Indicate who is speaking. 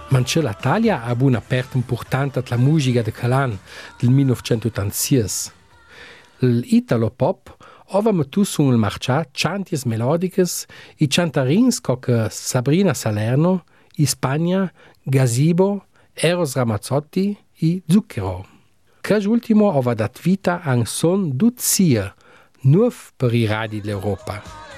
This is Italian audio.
Speaker 1: Manche l'Italia ha una parte importante alla musica de Calan del 1986. L'Italo Pop ova metu sul marcià chanties melodicas e cantarins come Sabrina Salerno, in Spagna, Gazebo, Eros Ramazzotti e Zucchero. Quest'ultimo ova dat vita a un son d'uzia, nuovo per i radi d'Europa.